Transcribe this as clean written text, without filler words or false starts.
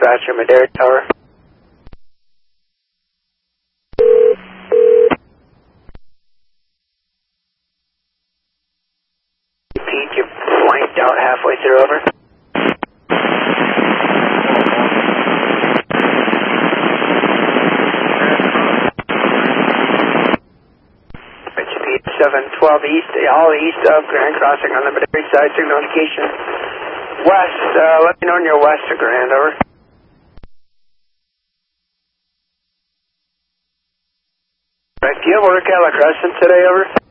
dispatcher, Madera Tower. Pete, you blanked out halfway through, over. Pete, 712 east, all east of Grand Crossing on the Madera side, signal indication. West, let me know when you're west of Grand, over. Right, do you have work at La Crescent today, over?